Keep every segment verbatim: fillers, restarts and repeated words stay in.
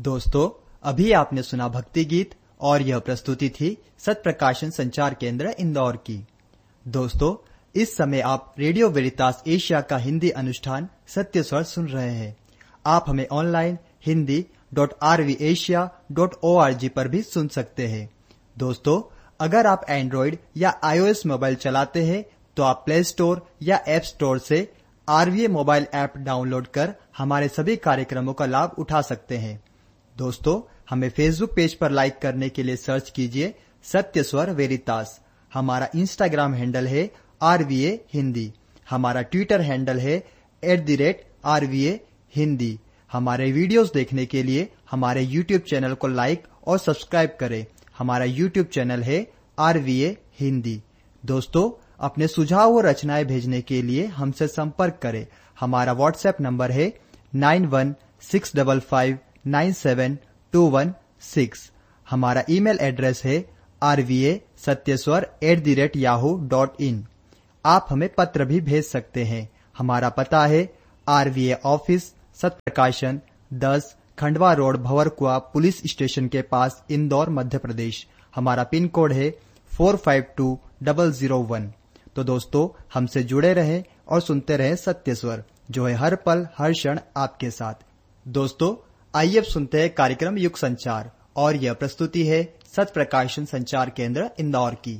दोस्तों, अभी आपने सुना भक्ति गीत और यह प्रस्तुति थी सत्य प्रकाशन संचार केंद्र इंदौर की। दोस्तों, इस समय आप रेडियो वेरितास एशिया का हिंदी अनुष्ठान सत्य स्वर सुन रहे हैं। आप हमें online Hindi dot are we Asia dot O R G पर भी सुन सकते हैं। दोस्तों, अगर आप एंड्रॉइड या आईओएस मोबाइल चलाते हैं तो आप प्ले स्टोर या ऐप स्टोर से आरवीए मोबाइल ऐप डाउनलोड कर हमारे सभी कार्यक्रमों का लाभ उठा सकते हैं। दोस्तों, हमें फेसबुक पेज पर लाइक करने के लिए सर्च कीजिए सत्य स्वर वेरितास। हमारा इंस्टाग्राम हैंडल है आरवीए हिंदी। हमारा ट्विटर हैंडल है एट द रेट आरवीए हिंदी। हमारे वीडियोस देखने के लिए हमारे यूट्यूब चैनल को लाइक और सब्सक्राइब करें। हमारा यूट्यूब चैनल है आरवीए हिंदी। दोस्तों, अपने सुझाव और रचनाएं भेजने के लिए हमसे संपर्क करें। हमारा व्हाट्सएप नंबर है nine one six five five nine seven to one six. हमारा ईमेल एड्रेस है आरवीए सत्यस्वर at the rate Yahoo dot in. आप हमें पत्र भी भेज सकते हैं। हमारा पता है आरवीए ऑफिस सत्य प्रकाशन दस Khandwa road Bhanwarkuan police station के पास इंदौर मध्य प्रदेश। हमारा पिन कोड है four five to double zero one. तो दोस्तों, हमसे जुड़े रहें और सुनते रहें सत्य स्वर, जो है हर पल हर क्षण आपके साथ। दोस्तों, आइए अब सुनते हैं कार्यक्रम युग संचार और यह प्रस्तुति है सत्य प्रकाशन संचार केंद्र इंदौर की।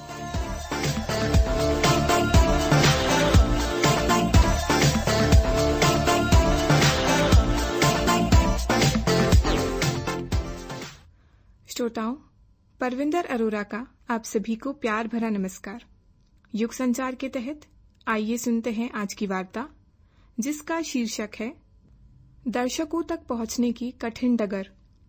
श्रोताओं, परविंदर अरोरा का आप सभी को प्यार भरा नमस्कार। युग संचार के तहत आइए सुनते हैं आज की वार्ता, जिसका शीर्षक है दर्शकों तक पहुंचने की कठिन डगर।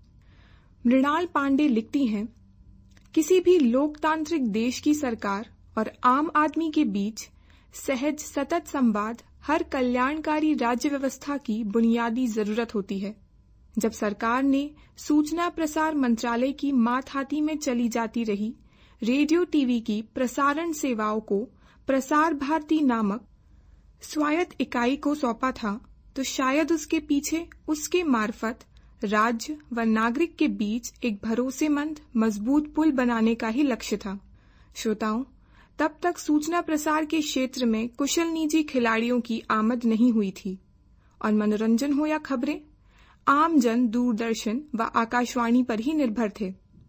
मृणाल पांडे लिखती हैं, किसी भी लोकतांत्रिक देश की सरकार और आम आदमी के बीच सहज सतत संवाद हर कल्याणकारी राज्य व्यवस्था की बुनियादी जरूरत होती है। जब सरकार ने सूचना प्रसार मंत्रालय की मातहाती में चली जाती रही रेडियो टीवी की प्रसारण सेवाओं को प्रसार भारती नामक स्वायत्त इकाई को सौंपा था, तो शायद उसके पीछे उसके मार्फत राज्य व नागरिक के बीच एक भरोसेमंद मजबूत पुल बनाने का ही लक्ष्य था। श्रोताओं, तब तक सूचना प्रसार के क्षेत्र में कुशल निजी खिलाड़ियों की आमद नहीं हुई थी और मनोरंजन हो या खबरें, आम जन दूरदर्शन व आकाशवाणी पर ही निर्भर थे।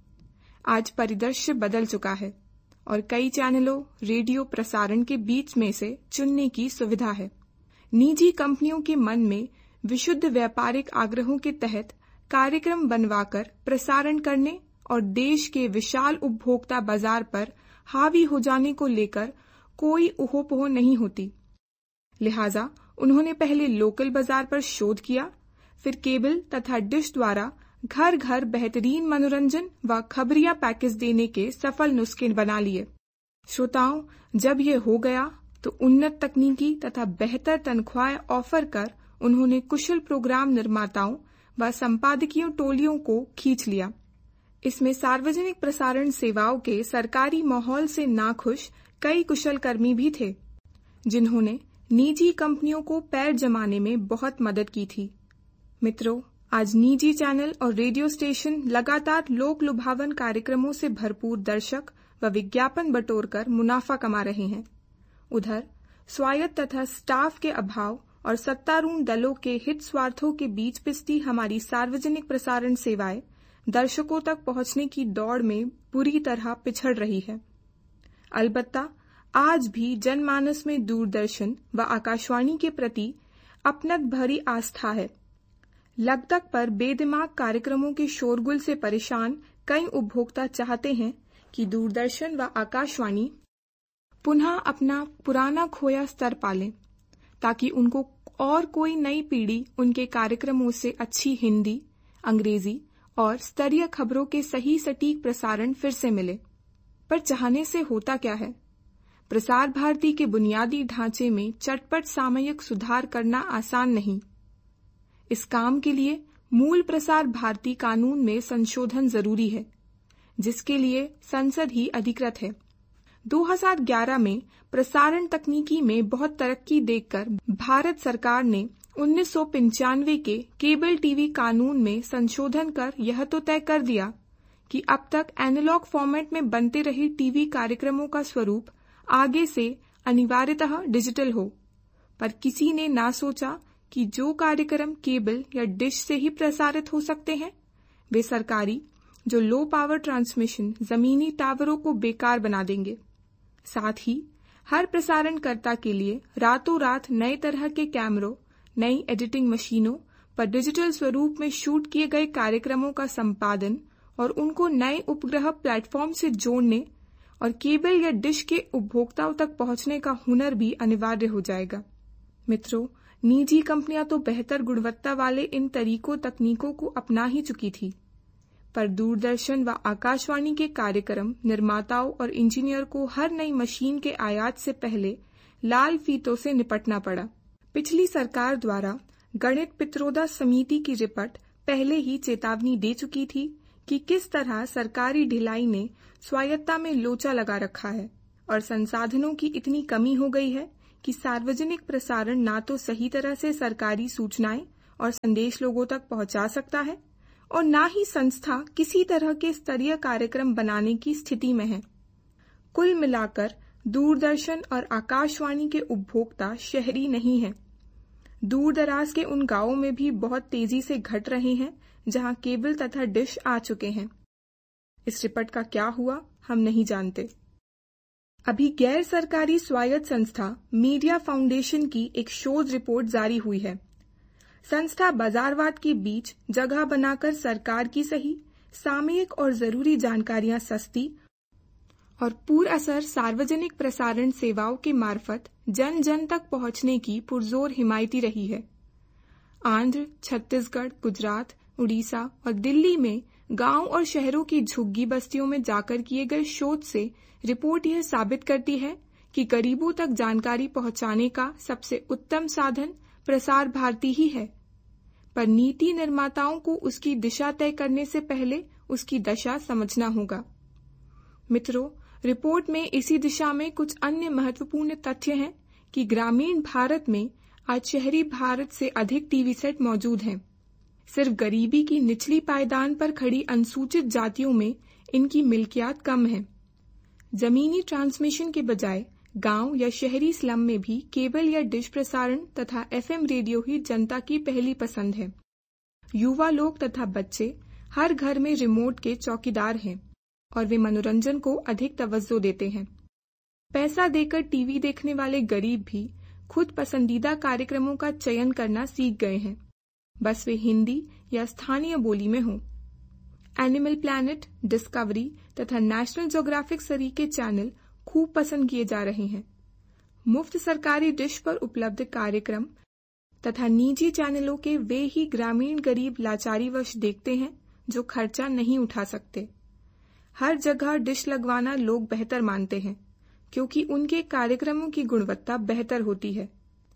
आज परिदृश्य बदल चुका है और कई चैनलों रेडियो प्रसारण के बीच में से चुनने की सुविधा है। निजी कंपनियों के मन में विशुद्ध व्यापारिक आग्रहों के तहत कार्यक्रम बनवाकर प्रसारण करने और देश के विशाल उपभोक्ता बाजार पर हावी हो जाने को लेकर कोई उहोपोह नहीं होती। लिहाजा उन्होंने पहले लोकल बाजार पर शोध किया, फिर केबल तथा डिश द्वारा घर घर बेहतरीन मनोरंजन व खबरिया पैकेज देने के सफल नुस्खे बना लिए। श्रोताओं, जब ये हो गया तो उन्नत तकनीकी तथा बेहतर तनख्वाह ऑफर कर उन्होंने कुशल प्रोग्राम निर्माताओं व संपादकीय टोलियों को खींच लिया। इसमें सार्वजनिक प्रसारण सेवाओं के सरकारी माहौल से नाखुश कई कुशल कर्मी भी थे, जिन्होंने निजी कंपनियों को पैर जमाने में बहुत मदद की थी। मित्रों, आज निजी चैनल और रेडियो स्टेशन लगातार लोक लुभावन कार्यक्रमों से भरपूर दर्शक व विज्ञापन बटोरकर मुनाफा कमा रहे हैं। उधर स्वायत्त तथा स्टाफ के अभाव और सत्तारूढ़ दलों के हित स्वार्थों के बीच पिसती हमारी सार्वजनिक प्रसारण सेवाएं दर्शकों तक पहुंचने की दौड़ में बुरी तरह पिछड़ रही है। अलबत्ता आज भी जनमानस में दूरदर्शन व आकाशवाणी के प्रति अपनत भरी आस्था है। लगतक पर बेदिमाग कार्यक्रमों के शोरगुल से परेशान कई उपभोक्ता चाहते हैं कि दूरदर्शन व आकाशवाणी पुनः अपना पुराना खोया स्तर पालें, ताकि उनको और कोई नई पीढ़ी उनके कार्यक्रमों से अच्छी हिंदी, अंग्रेजी और स्तरीय खबरों के सही सटीक प्रसारण फिर से मिले। पर चाहने से होता क्या है? प्रसार भारती के बुनियादी ढांचे में चटपट सामयिक सुधार करना आसान नहीं। इस काम के लिए मूल प्रसार भारती कानून में संशोधन जरूरी है, जिसके लिए संसद ही अधिकृत है। दो हज़ार ग्यारह में प्रसारण तकनीकी में बहुत तरक्की देखकर भारत सरकार ने उन्नीस सौ पंचानवे के केबल टीवी कानून में संशोधन कर यह तो तय कर दिया कि अब तक एनालॉग फॉर्मेट में बनते रहे टीवी कार्यक्रमों का स्वरूप आगे से अनिवार्यतः डिजिटल हो, पर किसी ने ना सोचा कि जो कार्यक्रम केबल या डिश से ही प्रसारित हो सकते हैं वे सरकारी जो लो पावर ट्रांसमिशन जमीनी टावरों को बेकार बना देंगे। साथ ही हर प्रसारणकर्ता के लिए रातों रात नए तरह के कैमरों, नई एडिटिंग मशीनों पर डिजिटल स्वरूप में शूट किए गए कार्यक्रमों का संपादन और उनको नए उपग्रह प्लेटफॉर्म से जोड़ने और केबल या डिश के उपभोक्ताओं तक पहुंचने का हुनर भी अनिवार्य हो जाएगा। मित्रों, निजी कंपनियां तो बेहतर गुणवत्ता वाले इन तरीकों तकनीकों को अपना ही चुकी थी, पर दूरदर्शन व आकाशवाणी के कार्यक्रम निर्माताओं और इंजीनियर को हर नई मशीन के आयात से पहले लाल फीतों से निपटना पड़ा। पिछली सरकार द्वारा गणित पित्रोदा समिति की रिपोर्ट पहले ही चेतावनी दे चुकी थी कि किस तरह सरकारी ढिलाई ने स्वायत्तता में लोचा लगा रखा है और संसाधनों की इतनी कमी हो गई है कि सार्वजनिक प्रसारण ना तो सही तरह से सरकारी सूचनाएं और संदेश लोगों तक पहुंचा सकता है और ना ही संस्था किसी तरह के स्तरीय कार्यक्रम बनाने की स्थिति में है। कुल मिलाकर दूरदर्शन और आकाशवाणी के उपभोक्ता शहरी नहीं हैं। दूर दराज के उन गांवों में भी बहुत तेजी से घट रहे हैं जहां केबल तथा डिश आ चुके हैं। इस रिपोर्ट का क्या हुआ हम नहीं जानते। अभी गैर सरकारी स्वायत्त संस्था मीडिया फाउंडेशन की एक शोध रिपोर्ट जारी हुई है। संस्था बाजारवाद के बीच जगह बनाकर सरकार की सही, सामयिक और जरूरी जानकारियां सस्ती और पूर्ण असर सार्वजनिक प्रसारण सेवाओं के मार्फत जन जन तक पहुंचने की पुरजोर हिमायती रही है। आंध्र, छत्तीसगढ़, गुजरात, उड़ीसा और दिल्ली में गांव और शहरों की झुग्गी बस्तियों में जाकर किए गए शोध से रिपोर्ट यह साबित करती है कि गरीबों तक जानकारी पहुंचाने का सबसे उत्तम साधन प्रसार भारती ही है, पर नीति निर्माताओं को उसकी दिशा तय करने से पहले उसकी दशा समझना होगा। मित्रों, रिपोर्ट में इसी दिशा में कुछ अन्य महत्वपूर्ण तथ्य हैं कि ग्रामीण भारत में आज शहरी भारत से अधिक टीवी सेट मौजूद हैं। सिर्फ गरीबी की निचली पायदान पर खड़ी अनुसूचित जातियों में इनकी मिल्कियात कम है। जमीनी ट्रांसमिशन के बजाय गांव या शहरी स्लम में भी केबल या डिश प्रसारण तथा एफएम रेडियो ही जनता की पहली पसंद है। युवा लोग तथा बच्चे हर घर में रिमोट के चौकीदार हैं और वे मनोरंजन को अधिक तवज्जो देते हैं। पैसा देकर टीवी देखने वाले गरीब भी खुद पसंदीदा कार्यक्रमों का चयन करना सीख गए हैं, बस वे हिंदी या स्थानीय बोली में हों। एनिमल प्लैनेट, डिस्कवरी तथा नेशनल ज्योग्राफिक सरी के चैनल खूब पसंद किए जा रहे हैं। मुफ्त सरकारी डिश पर उपलब्ध कार्यक्रम तथा निजी चैनलों के वे ही ग्रामीण गरीब लाचारीवश देखते हैं जो खर्चा नहीं उठा सकते। हर जगह डिश लगवाना लोग बेहतर मानते हैं क्योंकि उनके कार्यक्रमों की गुणवत्ता बेहतर होती है।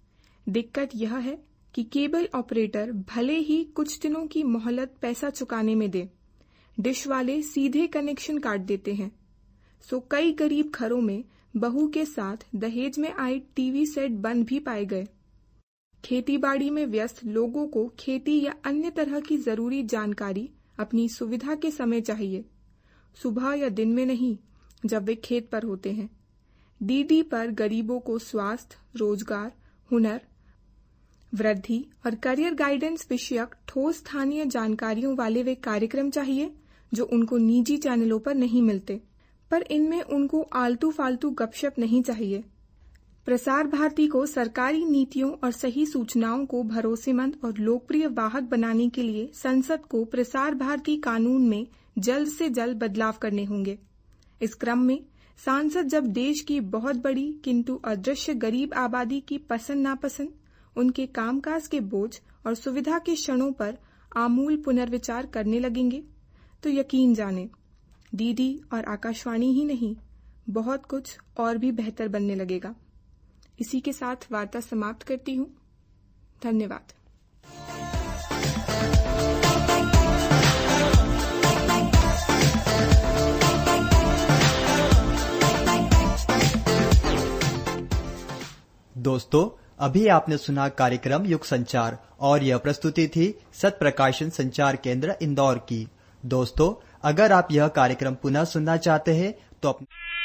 दिक्कत यह है कि केबल ऑपरेटर भले ही कुछ दिनों की मोहलत पैसा चुकाने में दे, डिश वाले सीधे कनेक्शन काट देते हैं। सो कई गरीब घरों में बहू के साथ दहेज में आए टीवी सेट बंद भी पाए गए। खेतीबाड़ी में व्यस्त लोगों को खेती या अन्य तरह की जरूरी जानकारी अपनी सुविधा के समय चाहिए, सुबह या दिन में नहीं जब वे खेत पर होते हैं। डीडी पर गरीबों को स्वास्थ्य, रोजगार, हुनर, वृद्धि और करियर गाइडेंस विषयक ठोस स्थानीय जानकारियों वाले वे कार्यक्रम चाहिए जो उनको निजी चैनलों पर नहीं मिलते, पर इनमें उनको आलतू फालतू गपशप नहीं चाहिए। प्रसार भारती को सरकारी नीतियों और सही सूचनाओं को भरोसेमंद और लोकप्रिय वाहक बनाने के लिए संसद को प्रसार भारती कानून में जल्द से जल्द बदलाव करने होंगे। इस क्रम में सांसद जब देश की बहुत बड़ी किंतु अदृश्य गरीब आबादी की पसंद नापसंद, उनके कामकाज के बोझ और सुविधा के क्षणों पर आमूल पुनर्विचार करने लगेंगे तो यकीन जाने डीडी और आकाशवाणी ही नहीं, बहुत कुछ और भी बेहतर बनने लगेगा। इसी के साथ वार्ता समाप्त करती हूँ। धन्यवाद। दोस्तों, अभी आपने सुना कार्यक्रम युग संचार और यह प्रस्तुति थी सत्य प्रकाशन संचार केंद्र इंदौर की। दोस्तों, अगर आप यह कार्यक्रम पुनः सुनना चाहते हैं तो अपने